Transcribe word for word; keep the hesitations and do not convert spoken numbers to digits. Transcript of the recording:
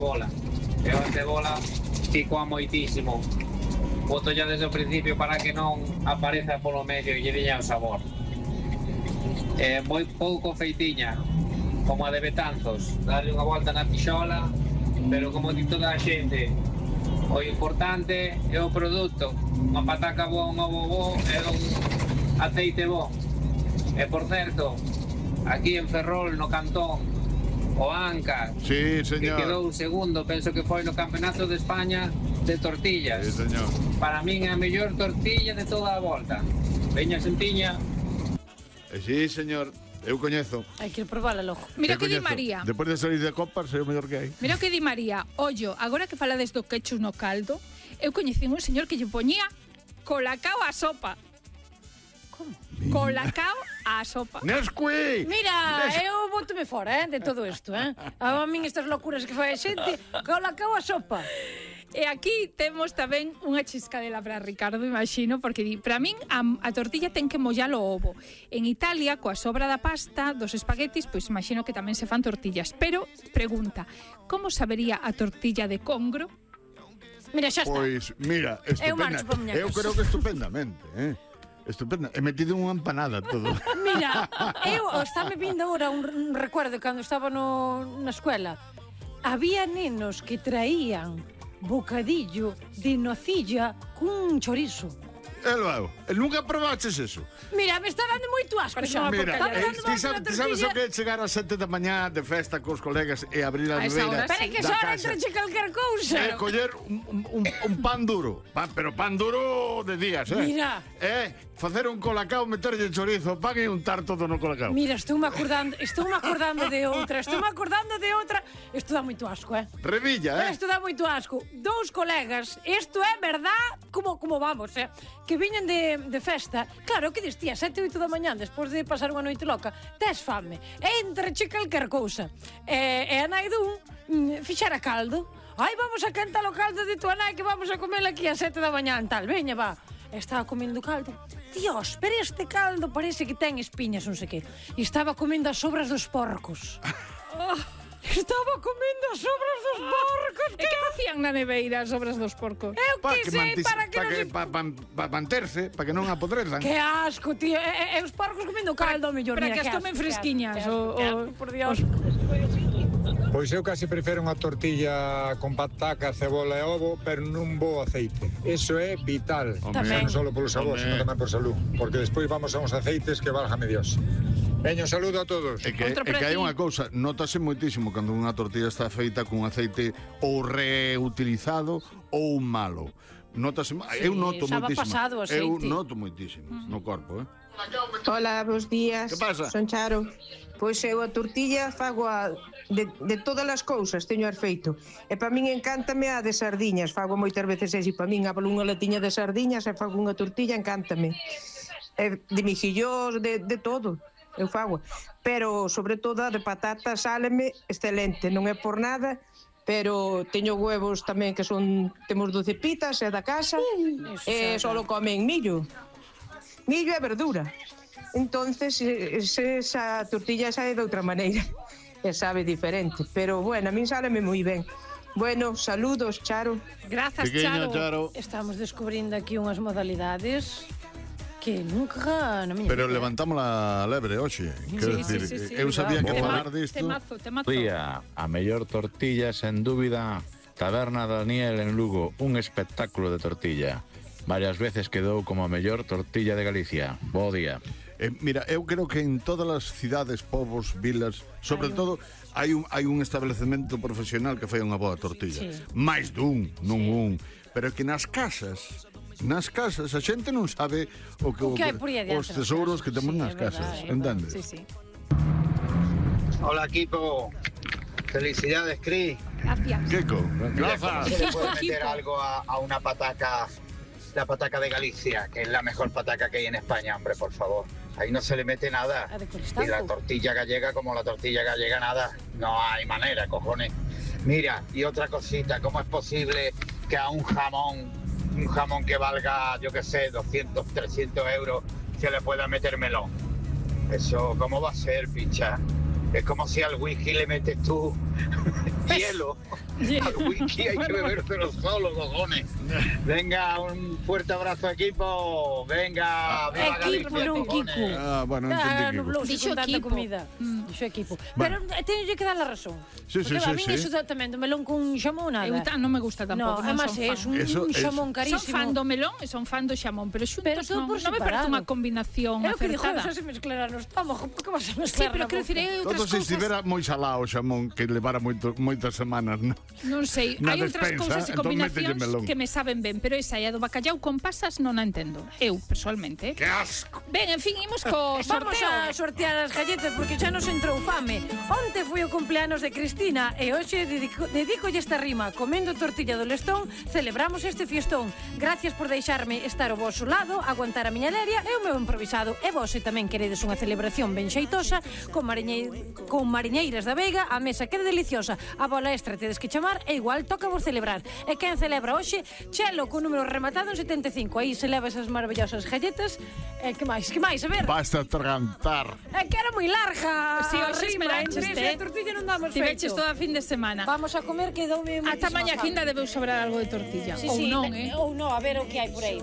cebola. Eu a cebola pico a moitísimo. Boto ya desde o principio para que non apareza polo medio e lle diña o sabor. Eh, moi pouco feitiña, como a de Betanzos, darle unha volta na pixola, pero como di toda a xente, o importante é o produto, unha pataca boa, un ovo bo e un aceite bo. E por certo, aquí en Ferrol, no Cantón, o Anca, sí, señor, que quedou segundo, penso que foi no Campeonato de España de tortillas. Sí, señor. Para min é a mellor tortilla de toda a volta. Veña sentiña. Sí, señor, eu coñezo. Hai que probala logo. Mira Eu que di coñezo. María. Despois de salir de copas, é o mellor que hai. Mira que di María. Ollo, agora que falades do quechus no caldo, eu coñecín un señor que lle poñía colacao á sopa. Como? Colacao á sopa. Nesquik! Mira, eu botome fora, eh, de todo isto, eh. A min estas locuras que fai a xente, colacao a sopa. E aquí temos tamén unha chiscadela para Ricardo, imagino, porque di, para min a, a tortilla ten que mollalo o ovo. En Italia, coa sobra da pasta, dos espaguetis, pois imagino que tamén se fan tortillas. Pero, pregunta, como sabería a tortilla de congro? Mira, xa está. Pois, mira, Eu estupenda. marcho pa miña Eu casa. creo que estupendamente, eh. Estupenda. He metido unha empanada todo. Mira, eu está me vindo agora un, un recuerdo cando estaba no, na escuela. Había nenos que traían bocadillo de nocilla cun chorizo. E logo, nunca probaches eso? Mira, me está dando moito asco xa. Mira, Está eh, dando ti moito sabes, na ti sabes o tortilla. que é chegar ás sete da mañá de festa cos colegas e abrir a A esa neveira hora, Pero é que da xa casa entrache calquer cousa. e coller un, un, un pan duro, pan, pero pan duro de días, eh? Mira. Eh, facer un colacao, meterlle chorizo, pan e untar todo no colacao. Mira, estou me acordando, estou me acordando de outra, estou me acordando de outra. Isto dá moito asco, eh? Revilla, eh? Isto dá moito asco. Dous colegas, isto é verdad, como como vamos, eh? Que viñan de, de festa. Claro, que distía, sete, oito da mañá, despois de pasar unha noite loca, tes fame. E entreche calquer cousa. E, e a nai dun mm, fixera caldo. Ai, vamos a cantar o caldo de tua nai que vamos a comer aquí a sete da mañá, tal. Veña, va. Estaba comendo caldo. Dios, pero este caldo parece que ten espiñas, non sei que. E estaba comendo as sobras dos porcos. Oh, estaba comendo as sobras dos porcos. E que facían na neveira as obras dos porcos? Eu Pa que que sei, mantis, para que pa non que se... pa, pa, pa manterse, para que non apodrezan. Que asco, tío. E, e, e os porcos comendo caldo, mellor. Para Mira, que as asco, tomen que asco, fresquiñas, que asco, o- que o- asco, por Dios. Pois eu casi prefiro unha tortilla con pataca, cebola e ovo, pero nun bo aceite. Eso é vital. Tamén. Non só polo sabor, Home. sino tamén por salud. Porque despois vamos a uns aceites que válgame Dios. Veño, saludo a todos. É que, Outro é que para hai ti. unha cousa, notase moitísimo cando unha tortilla está feita con aceite ou reutilizado ou malo. Notase, Sí, eu noto xa va moitísimo. pasado o Eu aceite. noto moitísimo no corpo, eh. Hola, bos días. Que pasa? Son Charo. Pois eu a tortilla fago a de, de todas as cousas, teño ar feito. E para min encántame a de sardiñas. Fago moitas veces ese para min, abro unha latiña de sardiñas e fago unha tortilla, encántame. E de mexillós, de, de todo. Eu fago. Pero, sobre todo, a de patata sáleme excelente. Non é por nada, pero teño huevos tamén que son... Temos doce pitas, é da casa. Eso E xa solo comen millo. Millo e verdura. Entonces, eh, se esa tortilla sabe de outra maneira. E sabe diferente. Pero, bueno, a min sáleme moi ben. Bueno, saludos, Charo. Grazas, Pequeño, Charo. Charo. Estamos descubrindo aquí unhas modalidades que nunca na miña Pero vida. levantamos a lebre hoxe. Quero Sí, sí, dicir, sí, sí, eu sabía que Tema- falar disto. Temazo, temazo. Día, a mellor tortilla, sen dúbida, Taberna Daniel en Lugo, un espectáculo de tortilla. Varias veces quedou como a mellor tortilla de Galicia. Bo día. Eh, mira, eu creo que en todas as cidades, povos, vilas, sobre Hai un- todo, hai un, hai un establecemento profesional que fai unha boa tortilla. Sí. Mais dun, non un. Pero é que nas casas, nas casas, a xente non sabe o que, O que hai por aí adiante os nas tesouros casas. que temos Sí, nas é verdade, casas, é verdade. entendes? Sí, sí. Hola equipo, felicidades Cris. Gracias. Kiko, Mira, ¿cómo se le puede Equipo, meter equipo. algo a, a una pataca, la pataca de Galicia, que es la mejor pataca que hay en España, hombre, por favor? Ahí no se le mete nada. A de Y Cristanco. la tortilla gallega como la tortilla gallega nada, no hay manera, cojones. Mira, y otra cosita, ¿cómo es posible que a un jamón, un jamón que valga, yo qué sé, doscientos, trescientos euros, se le pueda meter melón? Eso, ¿cómo va a ser, picha? Es como si al whisky le metes tú hielo. Al whisky hay que bebérselo solo, cojones. Venga, un fuerte abrazo, equipo. Venga, viva Equipo, Galicia, non cojones. Kiko. Ah, bueno, Ah, entendí, no Kiko. blues, Dixo con tanta equipo. comida. Mm. Dixo equipo. Bueno. Pero teño que dar la razón. Sí, sí, Porque a sí, mí sí. iso tamén do melón con xamón nada. Eu ta- non me gusta No, tampouco, non además son é fan. un Eso es- xamón Son carísimo. fan do melón e son fan do xamón, pero xuntos Pero todo non, por non me parece separado. unha combinación É o que dixo, acertada. xa se mezclara no estómago, por que vas a Sí, mezclar pero na quero boca? dicir, hai Todo outras se cousas. estivera moi salado o xamón que levara moito, moitas semanas, non? Non sei, na hai outras despensa, cousas e entón mételle combinacións melón. que me saben ben, pero esa e a do bacallau con pasas non a entendo. Eu, personalmente. Que asco! Ben, en fin, imos co Vamos sorteo. a sortear as galletas porque xa nos entrou fame. Onte foi o cumpleanos de Cristina e hoxe dedico, dedicolle esta rima. Comendo tortilla do Lestón, celebramos este fiestón. Gracias por deixarme estar ao vosso lado, aguantar a miña leria e o meu improvisado. E vos, se tamén queredes unha celebración ben xeitosa, con, mariñe... con mariñeiras da Veiga, a mesa que é deliciosa. A bola extra tedes que chamar e igual toca vos celebrar. E quen celebra hoxe? Chelo, con número rematado en setenta e cinco. Aí se leva esas maravillosas galletas. E que máis? Que máis? A ver. Basta atragantar. É que era moi larga. Si, hoxe rima, esmeranches, entre esa eh? e a tortilla non damos Tiveches feito. toda a fin de semana. Vamos a comer que doume Ata maña quinda debeu sobrar algo de tortilla. Sí, Ou sí, non, ne- eh? Ou non, a ver o que hai por aí.